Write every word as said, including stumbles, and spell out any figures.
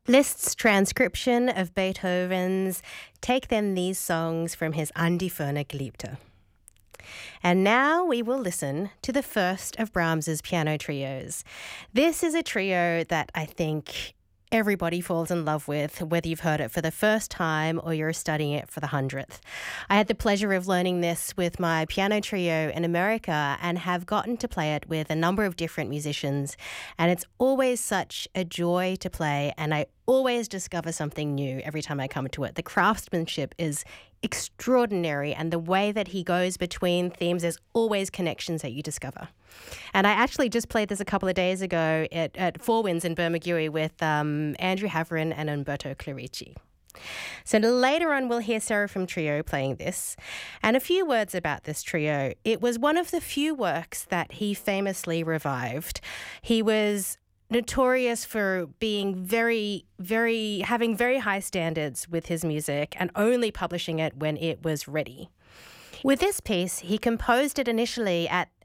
Liszt's transcription of Beethoven's Take Then These Songs from his An die ferne Geliebte. And now we will listen to the first of Brahms's piano trios. This is a trio that I think everybody falls in love with, whether you've heard it for the first time or you're studying it for the hundredth. I had the pleasure of learning this with my piano trio in America and have gotten to play it with a number of different musicians. And it's always such a joy to play, and I always discover something new every time I come to it. The craftsmanship is extraordinary, and the way that he goes between themes, there's always connections that you discover. And I actually just played this a couple of days ago at, at Four Winds in Bermagui with um, Andrew Haverin and Umberto Clerici. So later on, we'll hear Seraphim Trio playing this. And a few words about this trio. It was one of the few works that he famously revived. He was notorious for being very, very, having very high standards with his music and only publishing it when it was ready. With this piece, he composed it initially at